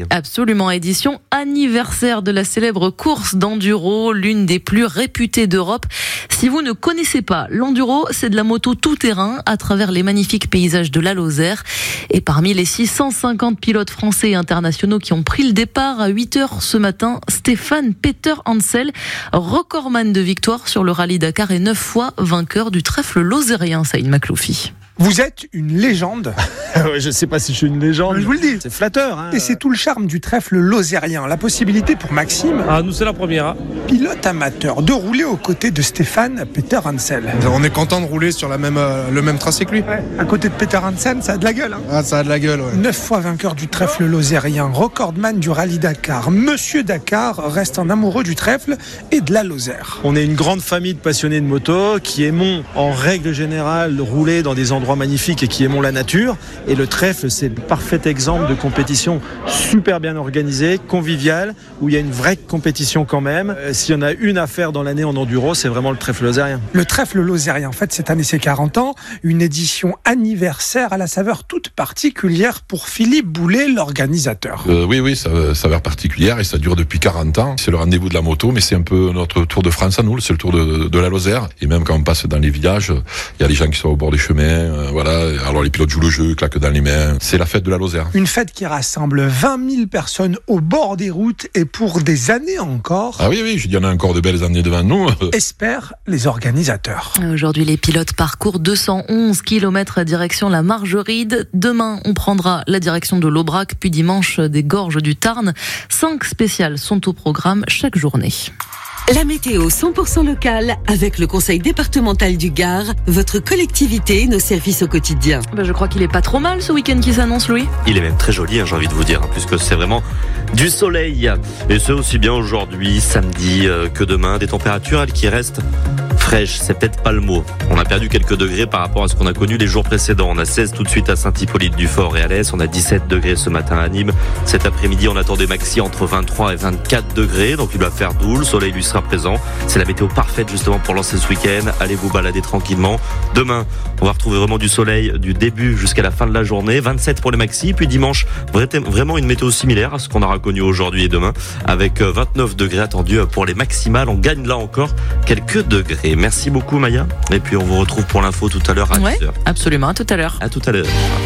soleil. Absolument, édition anniversaire de la célèbre course d'enduro, l'une des plus réputées d'Europe. Si vous ne connaissez pas l'enduro, c'est de la moto tout-terrain à travers les magnifiques paysages de la Lozère. Et parmi les 650 pilotes français et internationaux qui ont pris le départ à 8h ce matin, Stéphane Peter Hansel, recordman de victoire sur le rallye Dakar et 9 fois vainqueur du trèfle lozérien, Saïd Makloufi. Vous êtes une légende. Je sais pas si je suis une légende. Je vous le dis. C'est flatteur. Et c'est tout le charme du trèfle lozérien. La possibilité pour Maxime, Nous c'est la première. pilote amateur, de rouler aux côtés de Stéphane Peter Hansel. On est content de rouler sur le même tracé que lui. Ouais, à côté de Peter Hansel, ça a de la gueule. Ça a de la gueule, ouais. 9 fois vainqueur du trèfle lozérien, recordman du rallye Dakar. Monsieur Dakar reste un amoureux du trèfle et de la Lozère. On est une grande famille de passionnés de moto qui aimons en règle générale rouler dans des endroits magnifiques et qui aimons la nature. Et le trèfle, c'est le parfait exemple de compétition super bien organisée, conviviale, où il y a une vraie compétition quand même. S'il y en a une à faire dans l'année en enduro, c'est vraiment le trèfle lozérien. Le trèfle lozérien, en fait, cette année, c'est 40 ans. Une édition anniversaire à la saveur toute particulière pour Philippe Boulet, l'organisateur. Oui, saveur particulière et ça dure depuis 40 ans. C'est le rendez-vous de la moto, mais c'est un peu notre Tour de France à nous, c'est le Tour de la Lozère. Et même quand on passe dans les villages, il y a les gens qui sont au bord des chemins, voilà. Alors les pilotes jouent le jeu, claquent dans les mains. C'est la fête de la Lozère. Une fête qui rassemble 20 000 personnes au bord des routes et pour des années encore. Ah oui, il y en a encore de belles années devant nous. Espèrent les organisateurs. Aujourd'hui, les pilotes parcourent 211 km direction la Margeride. Demain, on prendra la direction de l'Aubrac, puis dimanche des Gorges du Tarn. 5 spéciales sont au programme chaque journée. La météo 100% locale avec le conseil départemental du Gard, votre collectivité, nos services au quotidien. Je crois qu'il est pas trop mal ce week-end qui s'annonce, Louis. Il est même très joli, j'ai envie de vous dire, puisque c'est vraiment du soleil. Et c'est aussi bien aujourd'hui, samedi, que demain. Des températures, elles, qui restent fraîches, c'est peut-être pas le mot. On a perdu quelques degrés par rapport à ce qu'on a connu les jours précédents. On a 16 tout de suite à Saint-Hippolyte-du-Fort et à l'Est. On a 17 degrés ce matin à Nîmes. Cet après-midi, on attend des maxi entre 23 et 24 degrés. Donc il va faire doux, le soleil lui sera présent. C'est la météo parfaite justement pour lancer ce week-end. Allez vous balader tranquillement. Demain, on va retrouver vraiment du soleil du début jusqu'à la fin de la journée. 27 pour les maxi. Puis dimanche, vraiment une météo similaire à ce qu'on aura connu aujourd'hui et demain, avec 29 degrés attendus pour les maximales. On gagne là encore quelques degrés. Merci beaucoup Maya. Et puis on vous retrouve pour l'info tout à l'heure à 10h. Absolument, à tout à l'heure. À tout à l'heure.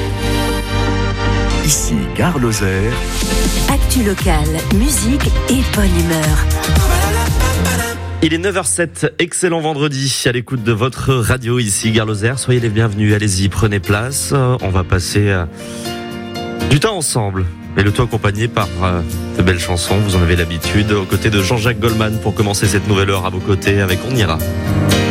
Ici Gare Lozère. Actu locale, musique et bonne humeur. Il est 9h07, excellent vendredi à l'écoute de votre radio ici Gare Lozère. Soyez les bienvenus, allez-y, prenez place. On va passer du temps ensemble. Et le tout accompagné par de belles chansons, vous en avez l'habitude, aux côtés de Jean-Jacques Goldman pour commencer cette nouvelle heure à vos côtés avec On ira.